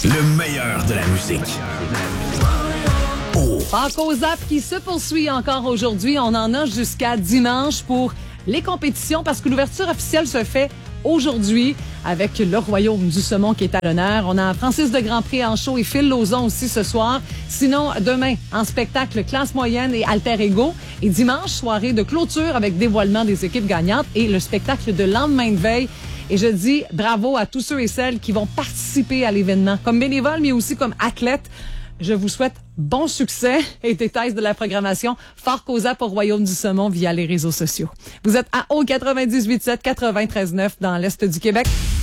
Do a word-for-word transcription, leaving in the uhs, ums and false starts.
Le meilleur de la musique. Oh. Rock au Zap qui se poursuit encore aujourd'hui. On en a jusqu'à dimanche pour les compétitions parce que l'ouverture officielle se fait aujourd'hui avec le Royaume du Saumon qui est à l'honneur. On a Francis de Grandpré en show et Phil Lauzon aussi ce soir. Sinon, demain, en spectacle, classe moyenne et alter ego. Et dimanche, soirée de clôture avec dévoilement des équipes gagnantes et le spectacle de lendemain de veille. Et je dis bravo à tous ceux et celles qui vont participer à l'événement, comme bénévoles, mais aussi comme athlètes. Je vous souhaite bon succès et détails de la programmation Fort Causa pour Royaume du Saumon via les réseaux sociaux. Vous êtes à O quatre-vingt-dix-huit sept quatre-vingt-treize neuf dans l'Est du Québec.